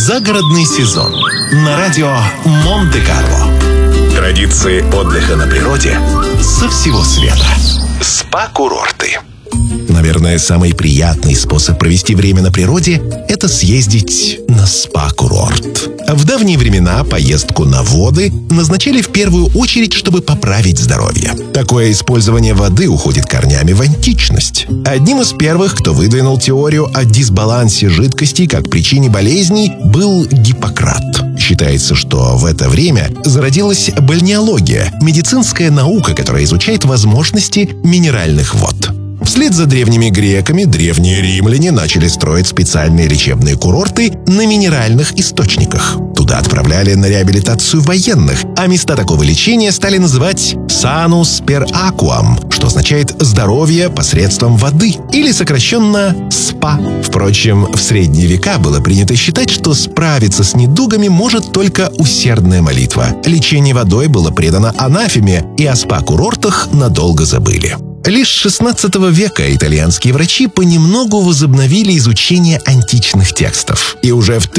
Загородный сезон на радио Монте-Карло. Традиции отдыха на природе со всего света. СПА-курорты. Наверное, самый приятный способ провести время на природе – это съездить на СПА-курорт. В давние времена поездку на воды назначали в первую очередь, чтобы поправить здоровье. Такое использование воды уходит корнями в античность. Одним из первых, кто выдвинул теорию о дисбалансе жидкостей как причине болезней, был Гиппократ. Считается, что в это время зародилась бальнеология – медицинская наука, которая изучает возможности минеральных вод. Вслед за древними греками древние римляне начали строить специальные лечебные курорты на минеральных источниках. Туда отправляли на реабилитацию военных, а места такого лечения стали называть «sanus per aquam», что означает «здоровье посредством воды» или сокращенно «СПА». Впрочем, в средние века было принято считать, что справиться с недугами может только усердная молитва. Лечение водой было предано анафеме, и о СПА-курортах надолго забыли. Лишь с XVI века итальянские врачи понемногу возобновили изучение античных текстов. И уже в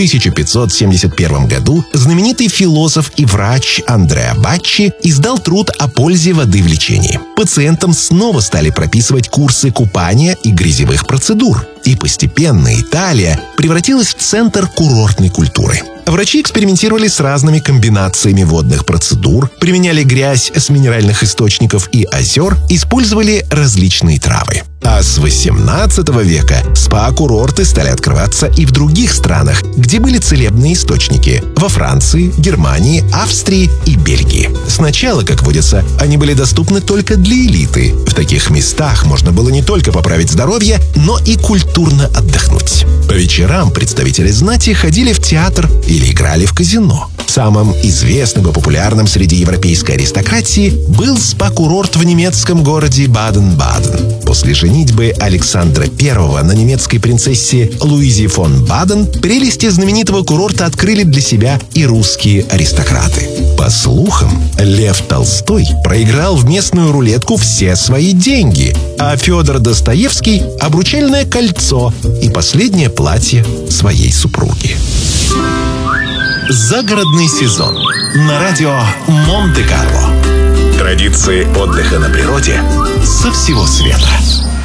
1571 году знаменитый философ и врач Андреа Баччи издал труд о пользе воды в лечении. Пациентам снова стали прописывать курсы купания и грязевых процедур. И постепенно Италия превратилась в центр курортной культуры. Врачи экспериментировали с разными комбинациями водных процедур, применяли грязь с минеральных источников и озер, использовали различные травы. А с XVIII века СПА-курорты стали открываться и в других странах, где были целебные источники – во Франции, Германии, Австрии и Бельгии. Сначала, как водится, они были доступны только для элиты. В таких местах можно было не только поправить здоровье, но и культурно отдохнуть. По вечерам представители знати ходили в театр или играли в казино. Самым известным и популярным среди европейской аристократии был СПА-курорт в немецком городе Баден-Баден. После женитьбы Александра I на немецкой принцессе Луизе фон Баден прелести знаменитого курорта открыли для себя и русские аристократы. По слухам, Лев Толстой проиграл в местную рулетку все свои деньги, а Федор Достоевский – обручальное кольцо и последнее платье своей супруги. Загородный сезон на радио Монте-Карло. Традиции отдыха на природе со всего света.